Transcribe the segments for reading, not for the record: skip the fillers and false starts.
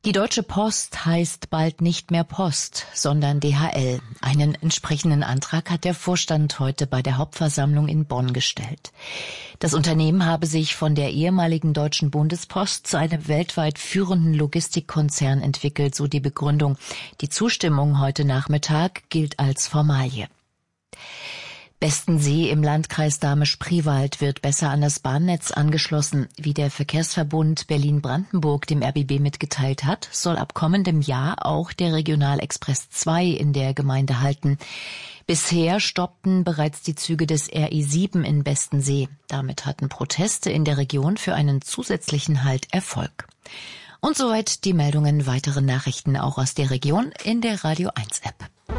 Die Deutsche Post heißt bald nicht mehr Post, sondern DHL. Einen entsprechenden Antrag hat der Vorstand heute bei der Hauptversammlung in Bonn gestellt. Das Unternehmen habe sich von der ehemaligen Deutschen Bundespost zu einem weltweit führenden Logistikkonzern entwickelt, so die Begründung. Die Zustimmung heute Nachmittag gilt als Formalie. Bestensee im Landkreis Dahme-Spreewald wird besser an das Bahnnetz angeschlossen. Wie der Verkehrsverbund Berlin-Brandenburg dem RBB mitgeteilt hat, soll ab kommendem Jahr auch der Regionalexpress 2 in der Gemeinde halten. Bisher stoppten bereits die Züge des RE7 in Bestensee. Damit hatten Proteste in der Region für einen zusätzlichen Halt Erfolg. Und soweit die Meldungen. Weitere Nachrichten auch aus der Region in der Radio 1 App.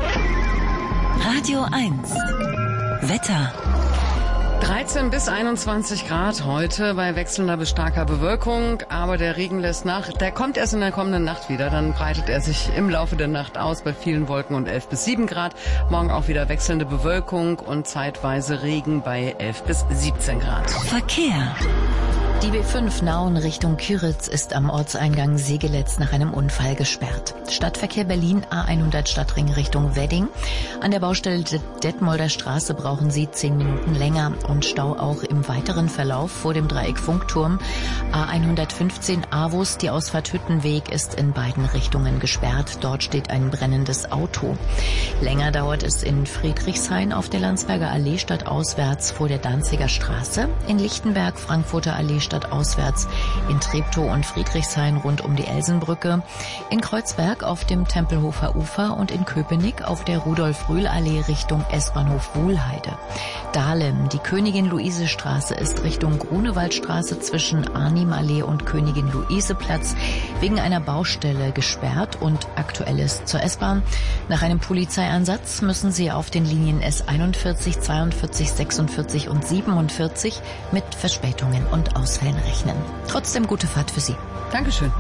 Radio 1 Wetter. 13 bis 21 Grad heute bei wechselnder bis starker Bewölkung, aber der Regen lässt nach. Der kommt erst in der kommenden Nacht wieder, dann breitet er sich im Laufe der Nacht aus bei vielen Wolken und 11 bis 7 Grad. Morgen auch wieder wechselnde Bewölkung und zeitweise Regen bei 11 bis 17 Grad. Verkehr. Die B5 Nauen Richtung Kyritz ist am Ortseingang Segeletz nach einem Unfall gesperrt. Stadtverkehr Berlin A100 Stadtring Richtung Wedding. An der Baustelle Detmolder Straße brauchen Sie 10 Minuten länger und Stau auch im weiteren Verlauf vor dem Dreieck Funkturm. A115 Avus, die Ausfahrt Hüttenweg ist in beiden Richtungen gesperrt. Dort steht ein brennendes Auto. Länger dauert es in Friedrichshain auf der Landsberger Allee stadtauswärts vor der Danziger Straße. In Lichtenberg Frankfurter Allee stadtauswärts, in Treptow und Friedrichshain rund um die Elsenbrücke, in Kreuzberg auf dem Tempelhofer Ufer und in Köpenick auf der Rudolf-Rühl-Allee Richtung S-Bahnhof Wuhlheide. Dahlem, die Königin-Luise-Straße ist Richtung Grunewaldstraße zwischen Arnim-Allee und Königin-Luise-Platz wegen einer Baustelle gesperrt und aktuell ist zur S-Bahn. Nach einem Polizeieinsatz müssen Sie auf den Linien S41, 42, 46 und 47 mit Verspätungen und Ausfällen rechnen. Trotzdem gute Fahrt für Sie. Dankeschön.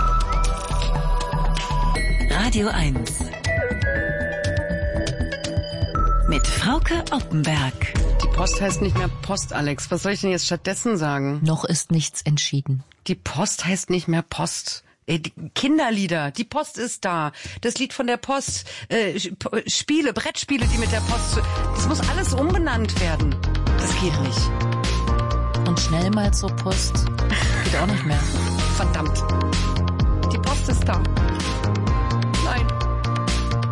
Radio 1 mit Frauke Oppenberg. Die Post heißt nicht mehr Post, Alex. Was soll ich denn jetzt stattdessen sagen? Noch ist nichts entschieden. Die Post heißt nicht mehr Post. Die Kinderlieder, die Post ist da. Das Lied von der Post, Spiele, Brettspiele, die mit der Post... Das muss alles umbenannt werden. Das geht nicht. Und schnell mal zur Post geht auch nicht mehr. Verdammt. Die Post ist da.